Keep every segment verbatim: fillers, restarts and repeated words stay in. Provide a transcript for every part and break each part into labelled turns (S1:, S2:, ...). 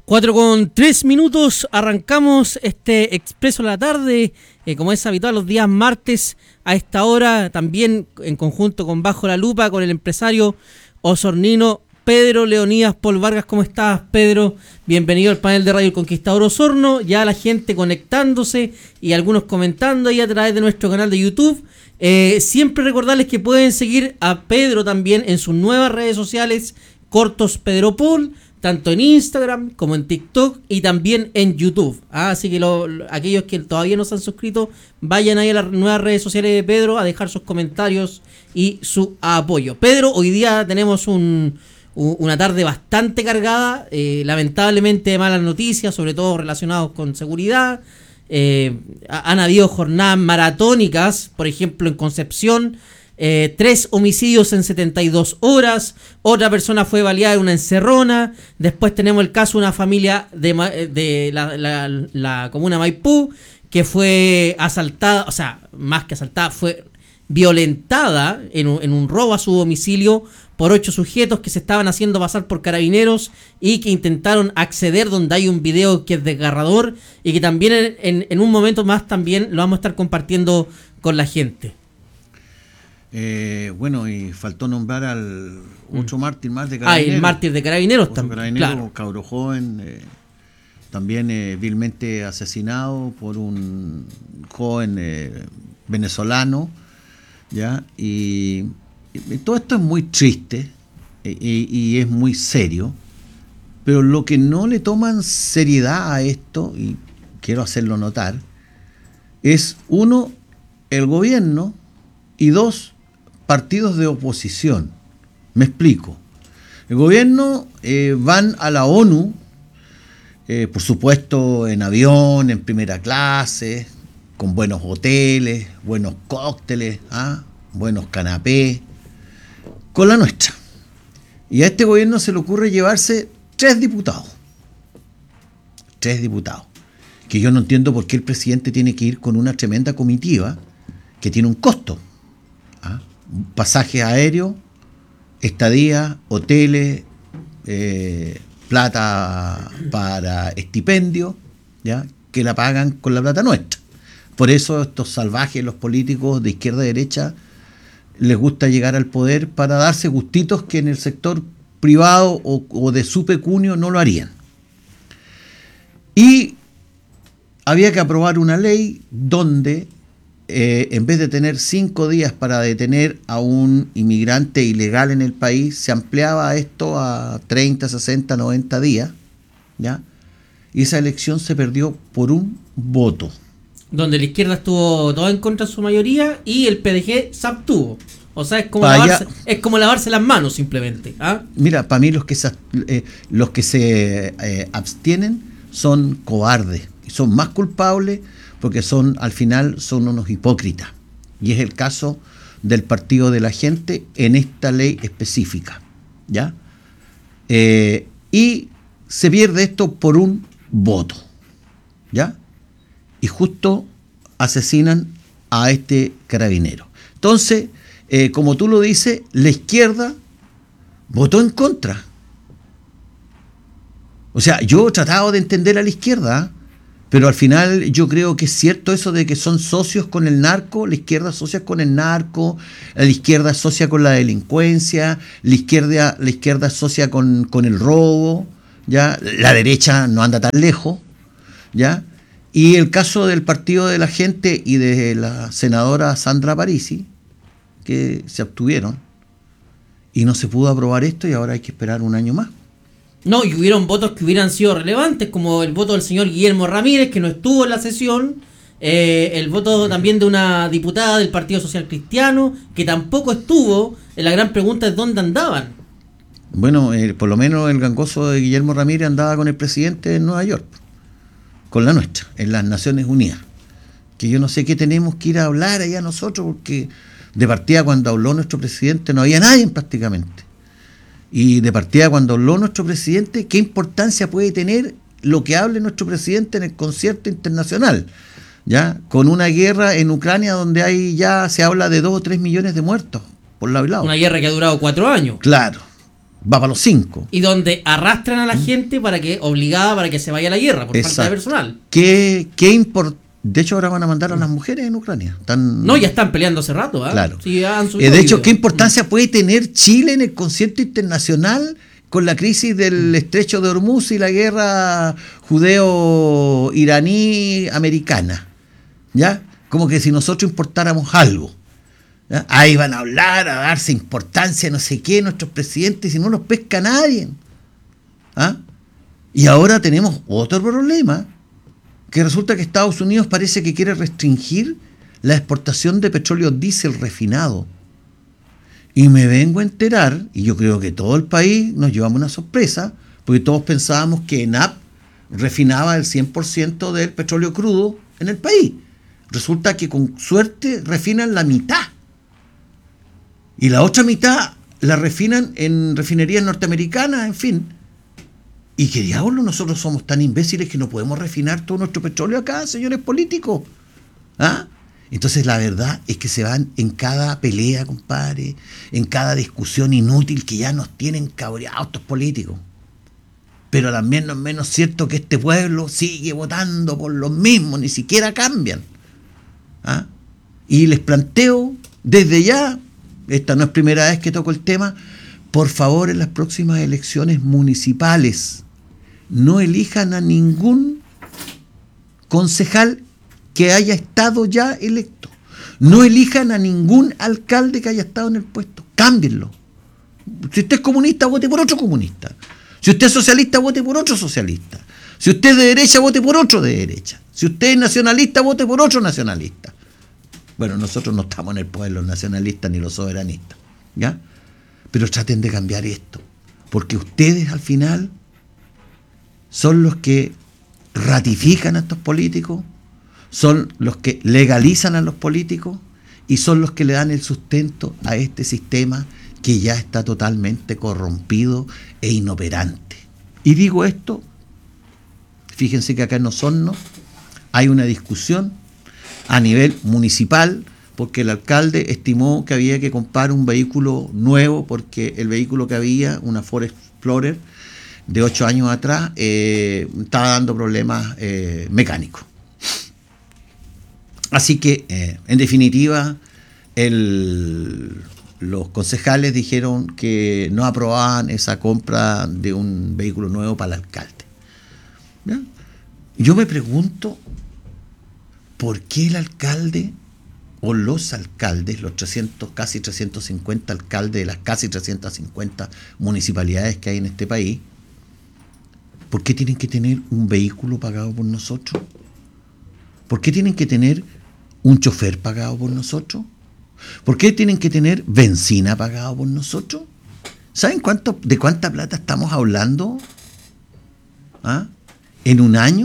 S1: Cuatro con tres minutos, arrancamos este Expreso de la Tarde, eh, como es habitual los días martes a esta hora, también en conjunto con Bajo la Lupa, con el empresario osornino Pedro Leonidas Paul Vargas. ¿Cómo estás, Pedro? Bienvenido al panel de Radio El Conquistador Osorno, ya la gente conectándose y algunos comentando ahí a través de nuestro canal de YouTube. Eh, siempre recordarles que pueden seguir a Pedro también en sus nuevas redes sociales, Cortos Pedro Paul, tanto en Instagram como en TikTok y también en YouTube. ¿ah? Así que lo, lo, aquellos que todavía no se han suscrito, vayan ahí a las nuevas redes sociales de Pedro a dejar sus comentarios y su apoyo. Pedro, hoy día tenemos un, un, una tarde bastante cargada, eh, lamentablemente de malas noticias, sobre todo relacionados con seguridad. Eh, han habido jornadas maratónicas, por ejemplo en Concepción, Eh, tres homicidios en setenta y dos horas, otra persona fue baleada en una encerrona. Después tenemos el caso de una familia de, de la, la, la comuna Maipú que fue asaltada, o sea, más que asaltada, fue violentada en un, en un robo a su domicilio por ocho sujetos que se estaban haciendo pasar por carabineros y que intentaron acceder, donde hay un video que es desgarrador y que también en, en, en un momento más también lo vamos a estar compartiendo con la gente.
S2: Eh, bueno, y faltó nombrar al otro mm. mártir más de Carabineros.
S1: Ah, el mártir de Carabineros también.
S2: Carabinero,
S1: claro.
S2: Cabro joven, eh, también eh, vilmente asesinado por un joven eh, venezolano, ¿ya? Y, y todo esto es muy triste y, y es muy serio, pero lo que no le toman seriedad a esto, y quiero hacerlo notar, es uno, el gobierno, y dos, partidos de oposición. Me explico. El gobierno eh, van a la ONU, eh, por supuesto en avión, en primera clase, con buenos hoteles, buenos cócteles, ¿ah? buenos canapés, con la nuestra. Y a este gobierno se le ocurre llevarse tres diputados. Tres diputados. Que yo no entiendo por qué el presidente tiene que ir con una tremenda comitiva que tiene un costo. ¿ah? Pasajes aéreos, estadía, hoteles, eh, plata para estipendio, ¿ya? que la pagan con la plata nuestra. Por eso estos salvajes, los políticos de izquierda y derecha, les gusta llegar al poder para darse gustitos que en el sector privado o, o de su pecunio no lo harían. Y había que aprobar una ley donde Eh, en vez de tener cinco días para detener a un inmigrante ilegal en el país, se ampliaba esto a treinta, sesenta, noventa días, ¿ya? Y esa elección se perdió por un voto.
S1: Donde la izquierda estuvo toda en contra en su mayoría y el P D G se abstuvo. O sea, es como, lavarse, es como lavarse las manos simplemente. ¿ah?
S2: Mira, para mí los que se, eh, los que se eh, abstienen son cobardes, y son más culpables porque son, al final, son unos hipócritas. Y es el caso del Partido de la Gente en esta ley específica, ¿ya? Eh, y se pierde esto por un voto, ¿ya? Y justo asesinan a este carabinero. Entonces, eh, como tú lo dices, la izquierda votó en contra. O sea, yo he tratado de entender a la izquierda, ¿eh? Pero al final yo creo que es cierto eso de que son socios con el narco, la izquierda asocia con el narco, la izquierda asocia con la delincuencia, la izquierda, la izquierda asocia con, con el robo, ¿ya? La derecha no anda tan lejos, ¿ya? Y el caso del Partido de la Gente y de la senadora Sandra Parisi, que se abstuvieron, y no se pudo aprobar esto y ahora hay que esperar un año más.
S1: No, y hubieron votos que hubieran sido relevantes, como el voto del señor Guillermo Ramírez, que no estuvo en la sesión, eh, el voto también de una diputada del Partido Social Cristiano, que tampoco estuvo. La gran pregunta es dónde andaban.
S2: Bueno, eh, por lo menos el gangoso de Guillermo Ramírez andaba con el presidente en Nueva York, con la nuestra, en las Naciones Unidas. Que yo no sé qué tenemos que ir a hablar allá nosotros, porque de partida cuando habló nuestro presidente no había nadie prácticamente. Y de partida cuando habló nuestro presidente, ¿qué importancia puede tener lo que hable nuestro presidente en el concierto internacional? ¿Ya? Con una guerra en Ucrania donde hay ya se habla de dos o tres millones de muertos por lado y lado.
S1: Una guerra que ha durado cuatro años.
S2: Claro. va para los cinco.
S1: Y donde arrastran a la gente para que, obligada para que se vaya a la guerra por
S2: Exacto.
S1: falta de personal.
S2: ¿Qué, qué import- De hecho, ahora van a mandar a las mujeres en Ucrania. Están...
S1: No, ya están peleando hace rato. ¿eh?
S2: Claro.
S1: Sí, han
S2: Eh,
S1: subido
S2: de hecho,
S1: videos.
S2: ¿qué importancia puede tener Chile en el concierto internacional con la crisis del estrecho de Hormuz y la guerra judeo-iraní-americana? ¿Ya? Como que si nosotros importáramos algo. ¿Ya? Ahí van a hablar, a darse importancia, no sé qué, nuestros presidentes, y no los pesca nadie. ¿Ah? Y ahora tenemos otro problema, que resulta que Estados Unidos parece que quiere restringir la exportación de petróleo diésel refinado. Y me vengo a enterar, y yo creo que todo el país nos llevamos una sorpresa, porque todos pensábamos que ENAP refinaba el cien por ciento del petróleo crudo en el país. Resulta que con suerte refinan la mitad. Y la otra mitad la refinan en refinerías norteamericanas, en fin. ¿Y qué diablos nosotros somos tan imbéciles que no podemos refinar todo nuestro petróleo acá, señores políticos? ¿Ah? Entonces la verdad es que se van en cada pelea, compadre, en cada discusión inútil que ya nos tienen cabreados estos políticos. Pero también no es menos cierto que este pueblo sigue votando por los mismos, ni siquiera cambian. ¿Ah? Y les planteo desde ya, esta no es primera vez que toco el tema, por favor en las próximas elecciones municipales no elijan a ningún concejal que haya estado ya electo. No elijan a ningún alcalde que haya estado en el puesto. Cámbienlo. Si usted es comunista, vote por otro comunista. Si usted es socialista, vote por otro socialista. Si usted es de derecha, vote por otro de derecha. Si usted es nacionalista, vote por otro nacionalista. Bueno, nosotros no estamos en el poder los nacionalistas ni los soberanistas, ¿ya? Pero traten de cambiar esto, porque ustedes al final son los que ratifican a estos políticos, son los que legalizan a los políticos y son los que le dan el sustento a este sistema que ya está totalmente corrompido e inoperante. Y digo esto, fíjense que acá en Osorno hay una discusión a nivel municipal porque el alcalde estimó que había que comprar un vehículo nuevo porque el vehículo que había, una Ford Explorer de ocho años atrás, eh, estaba dando problemas eh, mecánicos. Así que, eh, en definitiva, el, los concejales dijeron que no aprobaban esa compra de un vehículo nuevo para el alcalde. ¿Ya? Yo me pregunto, ¿por qué el alcalde o los alcaldes, los trescientos, casi trescientos cincuenta alcaldes de las casi trescientas cincuenta municipalidades que hay en este país, ¿por qué tienen que tener un vehículo pagado por nosotros? ¿Por qué tienen que tener un chofer pagado por nosotros? ¿Por qué tienen que tener benzina pagado por nosotros? ¿Saben cuánto, de cuánta plata estamos hablando? ¿Ah? ¿En un año?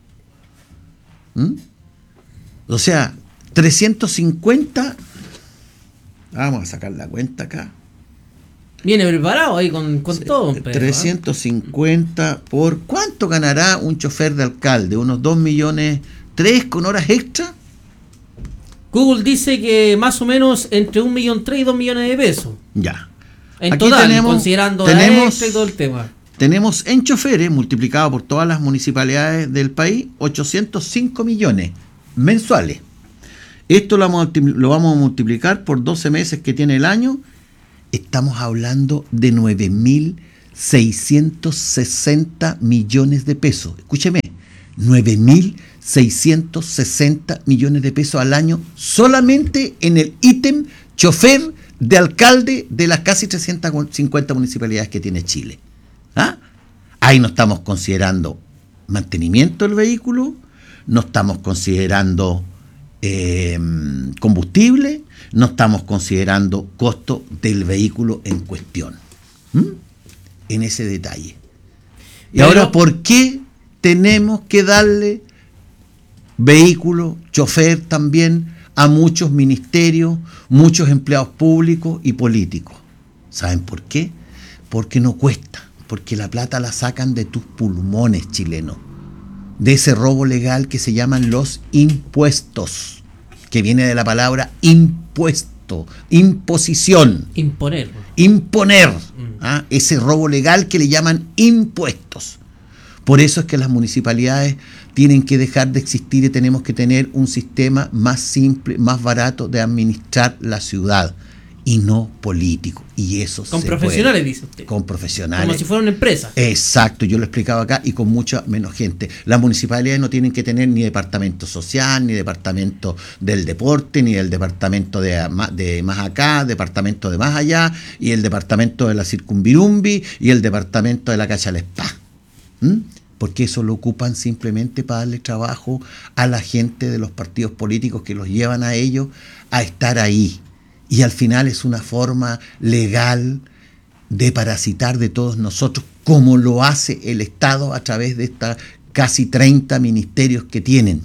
S2: ¿Mm? O sea, trescientos cincuenta, vamos a sacar la cuenta acá.
S1: Viene preparado ahí con, con sí, todo. Pedro,
S2: trescientos cincuenta, ¿eh? ¿Por cuánto ganará un chofer de alcalde? ¿Unos dos millones tres con horas extra?
S1: Google dice que más o menos entre un millón tres y dos millones de pesos.
S2: Ya.
S1: En
S2: Aquí
S1: total,
S2: tenemos,
S1: considerando
S2: tenemos,
S1: la extra y todo el tema.
S2: Tenemos en choferes, multiplicado por todas las municipalidades del país, ochocientos cinco millones mensuales. Esto lo vamos, a, lo vamos a multiplicar por doce meses que tiene el año. Estamos hablando de nueve mil seiscientos sesenta millones de pesos. Escúcheme, nueve mil seiscientos sesenta millones de pesos al año solamente en el ítem chofer de alcalde de las casi trescientas cincuenta municipalidades que tiene Chile. ¿Ah? Ahí no estamos considerando mantenimiento del vehículo, no estamos considerando eh, combustible, no estamos considerando costo del vehículo en cuestión. ¿Mm? En ese detalle. Y Pero, ahora, ¿por qué tenemos que darle vehículo, chofer también a muchos ministerios, muchos empleados públicos y políticos? ¿Saben por qué? Porque no cuesta, porque la plata la sacan de tus pulmones, chilenos, de ese robo legal que se llaman los impuestos, que viene de la palabra impuesto, imposición.
S1: Imponer.
S2: Imponer. Mm. ¿ah? Ese robo legal que le llaman impuestos. Por eso es que las municipalidades tienen que dejar de existir y tenemos que tener un sistema más simple, más barato de administrar la ciudad y no político. Y eso
S1: Con
S2: se
S1: profesionales,
S2: puede.
S1: dice usted.
S2: Con profesionales.
S1: Como si fuera una empresa.
S2: Exacto, yo lo he explicado acá y con mucha menos gente. Las municipalidades no tienen que tener ni departamento social, ni departamento del deporte, ni el departamento de, de más acá, departamento de más allá, y el departamento de la circunvirumbi, y el departamento de la cacha del spa. ¿Mm? Porque eso lo ocupan simplemente para darle trabajo a la gente de los partidos políticos que los llevan a ellos a estar ahí. Y al final es una forma legal de parasitar de todos nosotros, como lo hace el Estado a través de estas casi treinta ministerios que tienen.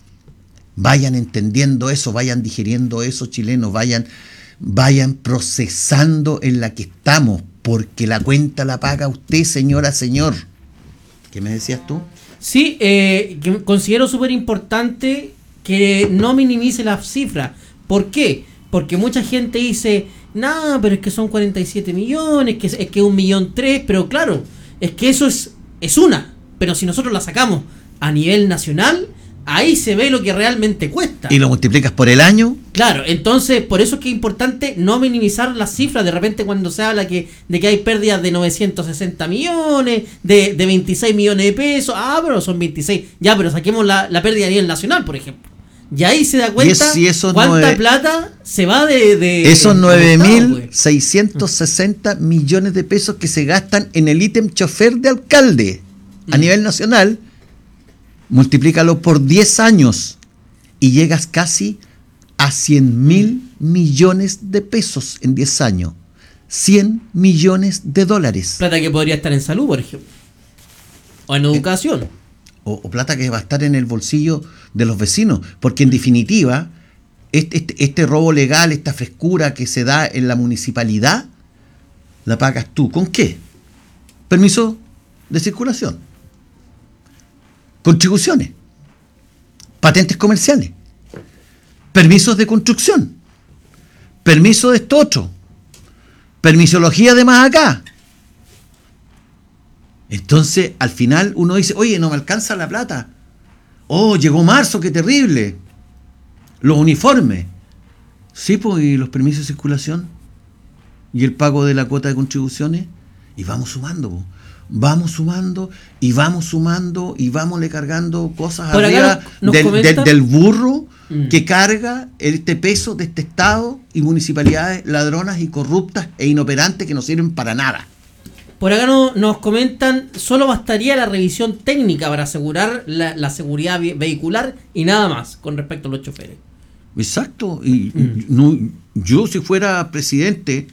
S2: Vayan entendiendo eso, vayan digiriendo eso, chilenos, vayan, vayan procesando en la que estamos, porque la cuenta la paga usted, señora, señor. ¿Qué me decías tú?
S1: Sí, eh, que considero súper importante que no minimice las cifras. ¿Por qué? Porque mucha gente dice, no, pero es que son cuarenta y siete millones, que es, es que un millón tres, pero claro, es que eso es, es una. Pero si nosotros la sacamos a nivel nacional, ahí se ve lo que realmente cuesta.
S2: ¿Y lo multiplicas por el año?
S1: Claro, entonces por eso es que es importante no minimizar las cifras. De repente cuando se habla que de que hay pérdidas de novecientos sesenta millones, de, de veintiséis millones de pesos, ah, pero son veintiséis, ya, pero saquemos la, la pérdida a nivel nacional, por ejemplo. Y ahí se da cuenta
S2: y es, y
S1: cuánta
S2: nueve,
S1: plata se va de... de
S2: esos
S1: de,
S2: nueve mil seiscientos sesenta millones de pesos que se gastan en el ítem chofer de alcalde mm. a nivel nacional, multiplícalo por diez años y llegas casi a cien mil millones de pesos en diez años. cien millones de dólares.
S1: Plata que podría estar en salud, por ejemplo. O en educación.
S2: Eh, o, o plata que va a estar en el bolsillo de los vecinos. Porque en definitiva, este, este, este robo legal, esta frescura que se da en la municipalidad, la pagas tú. ¿Con qué? Permiso de circulación. Contribuciones, patentes comerciales, permisos de construcción, permiso de esto otro, permisología de más acá. Entonces, al final uno dice, oye, no me alcanza la plata. Oh, llegó marzo, qué terrible. Los uniformes. Sí, pues, y los permisos de circulación. Y el pago de la cuota de contribuciones. Y vamos sumando, pues. Vamos sumando y vamos sumando y vámosle cargando cosas
S1: por
S2: arriba
S1: nos, nos
S2: del, del, del burro
S1: mm.
S2: que carga este peso de este Estado y municipalidades ladronas y corruptas e inoperantes que no sirven para nada.
S1: Por acá no, nos comentan, solo bastaría la revisión técnica para asegurar la, la seguridad vehicular y nada más con respecto a los choferes.
S2: Exacto. Y
S1: mm.
S2: no, yo si fuera presidente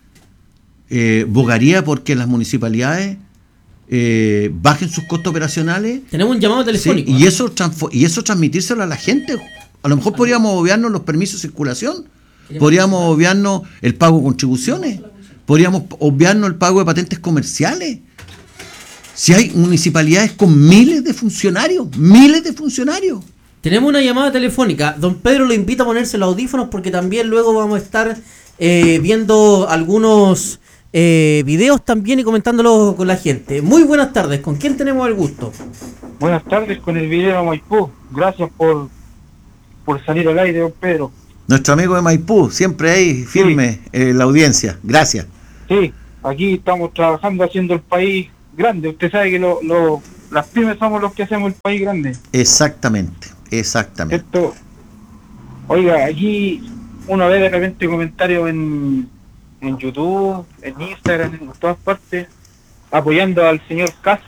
S2: eh, bogaría porque las municipalidades Eh, bajen sus costos operacionales.
S1: Tenemos un llamado telefónico.
S2: Sí, y, eso y eso transmitírselo a la gente. A lo mejor podríamos obviarnos los permisos de circulación, podríamos obviarnos el pago de contribuciones, podríamos obviarnos el pago de patentes comerciales. Si hay municipalidades con miles de funcionarios, miles de funcionarios.
S1: Tenemos una llamada telefónica. Don Pedro lo invita a ponerse los audífonos porque también luego vamos a estar eh, viendo algunos Eh, videos también y comentándolo con la gente. Muy buenas tardes, ¿con quién tenemos el gusto?
S3: Buenas tardes, con el video de Maipú. Gracias por por salir al aire, don Pedro.
S2: Nuestro amigo de Maipú, siempre ahí firme, sí. eh, la audiencia. Gracias.
S3: Sí, aquí estamos trabajando haciendo el país grande. Usted sabe que lo, lo, las pymes somos los que hacemos el país grande.
S2: Exactamente, exactamente.
S3: Esto, oiga, aquí uno ve de repente comentarios en en YouTube, en Instagram, en todas partes, apoyando al señor Kast.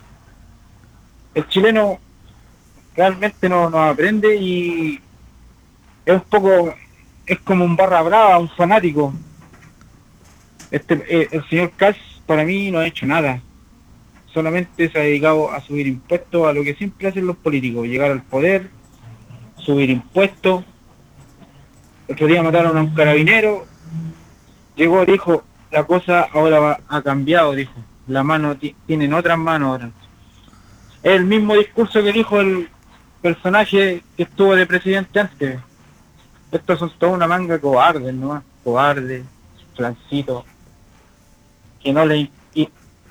S3: El chileno realmente no nos aprende y es un poco, es como un barra brava, un fanático. Este, eh, el señor Kast para mí no ha hecho nada, solamente se ha dedicado a subir impuestos, a lo que siempre hacen los políticos, llegar al poder, subir impuestos. El otro día mataron a un carabinero. Llegó, dijo, la cosa ahora va, ha cambiado, dijo. La mano, t- tienen otras manos ahora. Es el mismo discurso que dijo el personaje que estuvo de presidente antes. Estos son toda una manga cobardes, ¿no? Cobardes, flancitos, que no le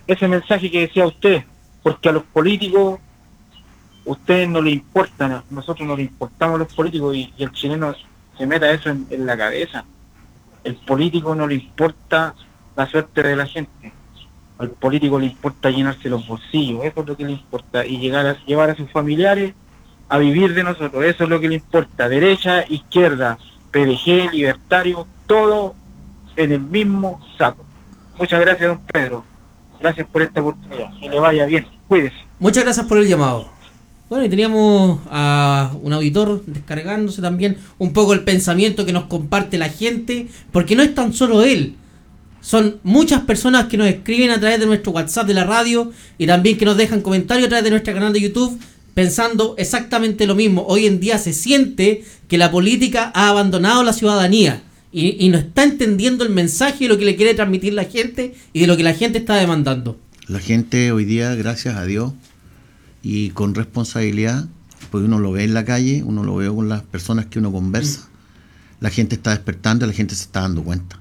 S3: ese mensaje que decía usted, porque a los políticos ustedes no les importan, nosotros no les importamos a los políticos y, y el chileno se meta eso en, en la cabeza. El político no le importa la suerte de la gente, al político le importa llenarse los bolsillos, eso es lo que le importa, y llegar a llevar a sus familiares a vivir de nosotros, eso es lo que le importa. Derecha, izquierda, P D G, libertario, todo en el mismo saco. Muchas gracias, don Pedro. Gracias por esta oportunidad. Que le vaya bien. Cuídese.
S1: Muchas gracias por el llamado. Bueno, y teníamos a un auditor descargándose también un poco el pensamiento que nos comparte la gente, porque no es tan solo él. Son muchas personas que nos escriben a través de nuestro WhatsApp de la radio y también que nos dejan comentarios a través de nuestro canal de YouTube pensando exactamente lo mismo. Hoy en día se siente que la política ha abandonado la ciudadanía y, y no está entendiendo el mensaje de lo que le quiere transmitir la gente y de lo que la gente está demandando.
S2: La gente hoy día, gracias a Dios, y con responsabilidad, porque uno lo ve en la calle, uno lo ve con las personas que uno conversa, la gente está despertando y la gente se está dando cuenta.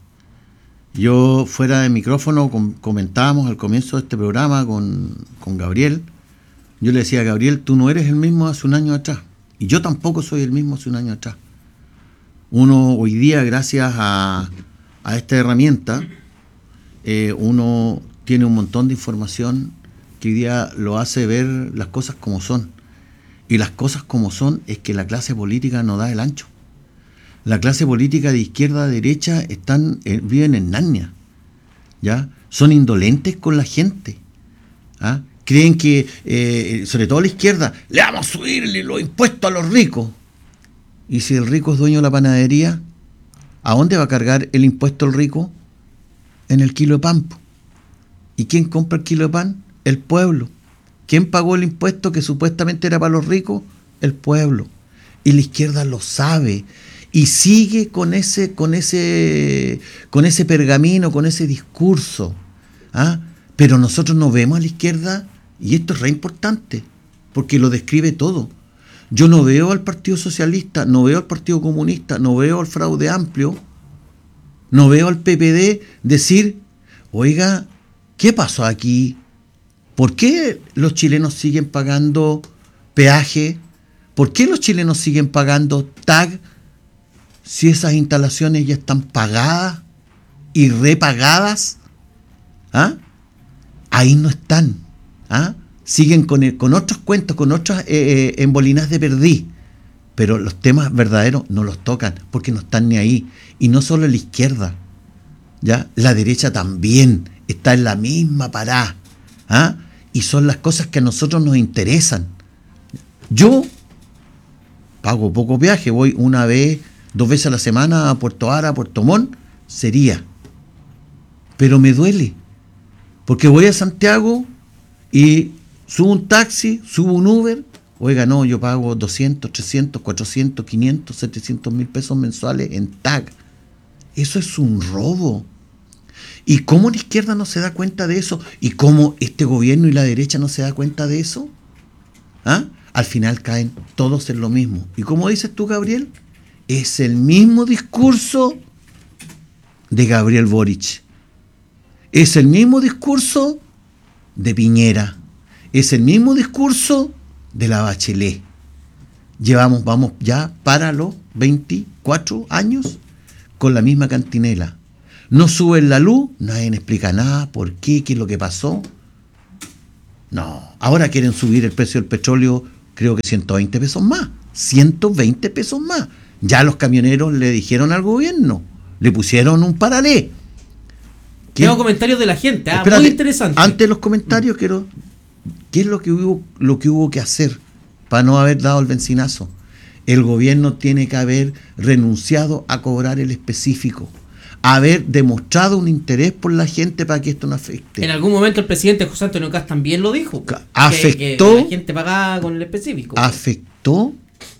S2: Yo fuera de micrófono com- comentábamos al comienzo de este programa con, con Gabriel. Yo le decía a Gabriel, tú no eres el mismo hace un año atrás, y yo tampoco soy el mismo hace un año atrás. Uno hoy día, gracias a, a esta herramienta, eh, uno tiene un montón de información que hoy día lo hace ver las cosas como son. Y las cosas como son es que la clase política no da el ancho. La clase política de izquierda a derecha están, eh, viven en Narnia, ¿ya? Son indolentes con la gente, ¿ah? Creen que, eh, sobre todo la izquierda, le vamos a subirle los impuestos a los ricos. Y si el rico es dueño de la panadería, ¿a dónde va a cargar el impuesto el rico? En el kilo de pan. ¿Y quién compra el kilo de pan? El pueblo. ¿Quién pagó el impuesto que supuestamente era para los ricos? El pueblo. Y la izquierda lo sabe y sigue con ese, con ese, con ese pergamino, con ese discurso, ¿ah? Pero nosotros no vemos a la izquierda, y esto es re importante, porque lo describe todo. Yo no veo al Partido Socialista, no veo al Partido Comunista, no veo al Fraude Amplio, no veo al P P D decir, oiga, ¿qué pasó aquí? ¿Por qué los chilenos siguen pagando peaje? ¿Por qué los chilenos siguen pagando T A G si esas instalaciones ya están pagadas y repagadas? ¿Ah? Ahí no están. ¿Ah? Siguen con, el, con otros cuentos, con otras eh, embolinas de perdiz. Pero los temas verdaderos no los tocan porque no están ni ahí. Y no solo la izquierda, ¿ya? La derecha también está en la misma parada. ¿Ah? Y son las cosas que a nosotros nos interesan. Yo pago poco viaje, voy una vez, dos veces a la semana a Puerto Ara, a Puerto Montt, sería. Pero me duele, porque voy a Santiago y subo un taxi, subo un Uber, oiga, no, yo pago doscientos, trescientos, cuatrocientos, quinientos, setecientos mil pesos mensuales en T A G. Eso es un robo. ¿Y cómo la izquierda no se da cuenta de eso? ¿Y cómo este gobierno y la derecha no se da cuenta de eso? ¿Ah? Al final caen todos en lo mismo. ¿Y cómo dices tú, Gabriel? Es el mismo discurso de Gabriel Boric. Es el mismo discurso de Piñera. Es el mismo discurso de la Bachelet. Llevamos, vamos ya para los veinticuatro años con la misma cantinela. No suben la luz, nadie explica nada, por qué, qué es lo que pasó. No, ahora quieren subir el precio del petróleo, creo que ciento veinte pesos más. ciento veinte pesos más. Ya los camioneros le dijeron al gobierno, le pusieron un paralé.
S1: Tengo comentarios de la gente, ¿eh?
S2: Espérate,
S1: muy interesante.
S2: Antes de los comentarios, mm. quiero. ¿Qué es lo que hubo, lo que hubo que hacer para no haber dado el bencinazo? El gobierno tiene que haber renunciado a cobrar el específico, haber demostrado un interés por la gente para que esto no afecte.
S1: En algún momento el presidente José Antonio Cast también lo dijo.
S2: Afectó,
S1: que, que la gente pagaba con el específico.
S2: Afectó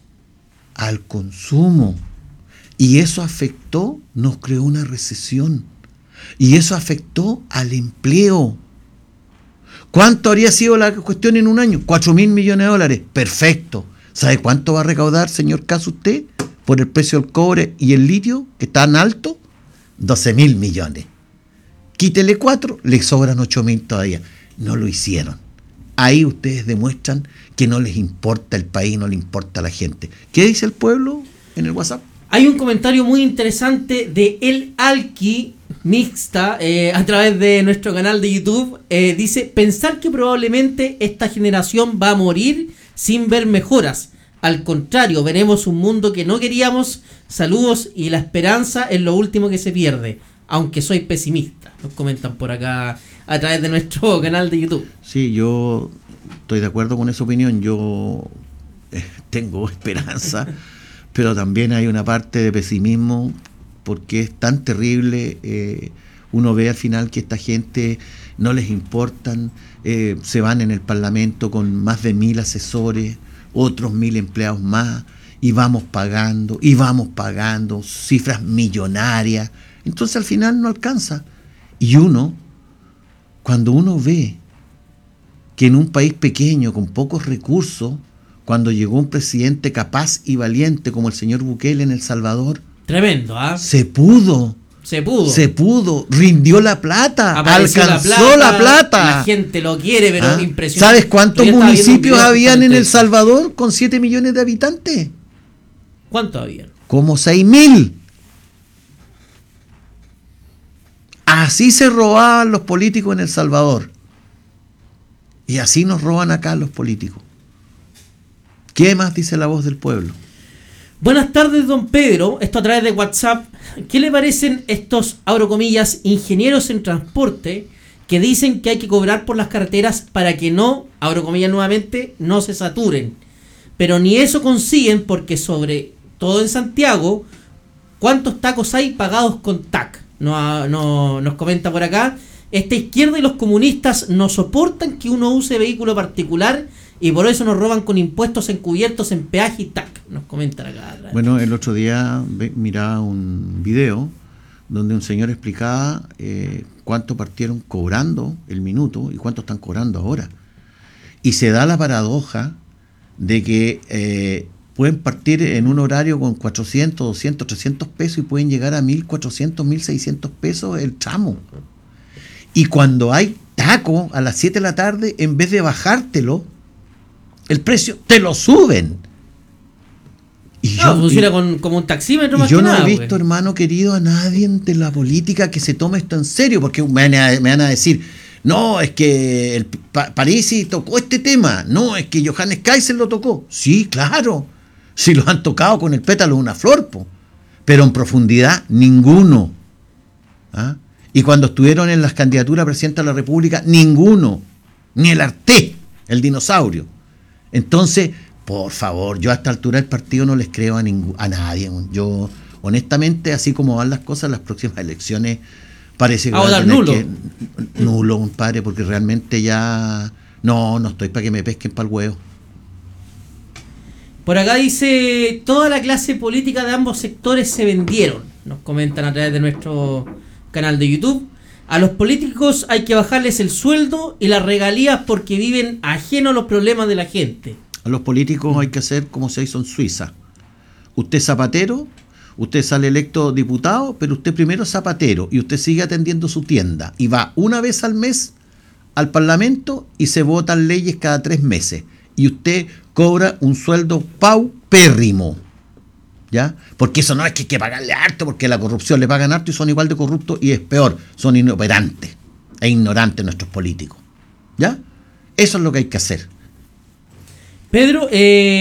S2: al consumo. Y eso afectó, nos creó una recesión. Y eso afectó al empleo. ¿Cuánto habría sido la cuestión en un año? Cuatro mil millones de dólares. Perfecto. ¿Sabe cuánto va a recaudar, señor Caso, usted por el precio del cobre y el litio, que es tan alto? doce mil millones. quítele cuatro, le sobran ocho mil todavía. No lo hicieron. Ahí ustedes demuestran que no les importa el país, no les importa la gente. ¿Qué dice el pueblo en el WhatsApp?
S1: Hay un comentario muy interesante de El Alki Mixta eh, a través de nuestro canal de YouTube. Eh, dice, pensar que probablemente esta generación va a morir sin ver mejoras. Al contrario, veremos un mundo que no queríamos. Saludos, y la esperanza es lo último que se pierde, aunque soy pesimista. Nos comentan por acá a través de nuestro canal de YouTube.
S2: Sí, yo estoy de acuerdo con esa opinión. Yo eh, tengo esperanza, pero también hay una parte de pesimismo, porque es tan terrible. Eh, uno ve al final que esta gente no les importan, eh, se van en el Parlamento con más de mil asesores, otros mil empleados más, y vamos pagando, y vamos pagando cifras millonarias. Entonces al final no alcanza. Y uno, cuando uno ve que en un país pequeño, con pocos recursos, cuando llegó un presidente capaz y valiente como el señor Bukele en El Salvador,
S1: tremendo, ¿ah? ¿eh?
S2: Se pudo.
S1: Se pudo.
S2: Se pudo. Rindió la plata.
S1: Apareció
S2: alcanzó la plata, la plata.
S1: La gente lo quiere, pero
S2: ¿Ah?
S1: impresionante.
S2: ¿Sabes cuántos municipios habían en El Salvador con siete millones de habitantes?
S1: ¿Cuántos habían?
S2: Como seis mil. Así se robaban los políticos en El Salvador. Y así nos roban acá los políticos. ¿Qué más dice la voz del pueblo?
S1: Buenas tardes, don Pedro. Esto a través de WhatsApp. ¿Qué le parecen estos, abro comillas, ingenieros en transporte que dicen que hay que cobrar por las carreteras para que no, abro comillas nuevamente, no se saturen? Pero ni eso consiguen, porque sobre todo en Santiago, ¿cuántos tacos hay pagados con T A C? No, no, nos comenta por acá. Esta izquierda y los comunistas no soportan que uno use vehículo particular, y por eso nos roban con impuestos encubiertos en peaje y T A C. Nos comentan acá.
S2: Bueno, el otro día miraba un video donde un señor explicaba eh, cuánto partieron cobrando el minuto y cuánto están cobrando ahora. Y se da la paradoja de que eh, pueden partir en un horario con cuatrocientos, doscientos, trescientos pesos y pueden llegar a mil cuatrocientos, mil seiscientos pesos el tramo. Y cuando hay taco a las siete de la tarde, en vez de bajártelo, el precio te lo suben. Y
S1: no,
S2: yo,
S1: funciona
S2: y,
S1: con, como un taxímetro
S2: y
S1: más
S2: yo
S1: que
S2: no
S1: nada,
S2: he visto,
S1: pues,
S2: hermano querido, a nadie de la política que se tome esto en serio, porque me van a, me van a decir, no, es que el pa Parisi tocó este tema, no, es que Johannes Kaiser lo tocó. Sí, claro, si lo han tocado con el pétalo de una flor, po, pero en profundidad ninguno. ¿Ah? Y cuando estuvieron en las candidaturas a presidente de la República, ninguno, ni el Arte, el dinosaurio. Entonces, por favor, yo a esta altura del partido no les creo a, a nadie. Yo, honestamente, así como van las cosas, las próximas elecciones parece que
S1: a
S2: van a
S1: dar
S2: tener
S1: nulo.
S2: que, nulo, compadre, porque realmente ya no, no estoy para que me pesquen para el huevo.
S1: Por acá dice, toda la clase política de ambos sectores se vendieron. Nos comentan a través de nuestro canal de YouTube. A los políticos hay que bajarles el sueldo y las regalías porque viven ajeno a los problemas de la gente.
S2: A los políticos hay que hacer como se hizo en Suiza. Usted es zapatero, usted sale electo diputado, pero usted primero es zapatero y usted sigue atendiendo su tienda y va una vez al mes al Parlamento y se votan leyes cada tres meses y usted cobra un sueldo paupérrimo, ¿ya? Porque eso no es que hay que pagarle harto, porque la corrupción le pagan harto y son igual de corruptos y es peor, son inoperantes e ignorantes nuestros políticos, ¿ya? Eso es lo que hay que hacer.
S1: Pedro, eh...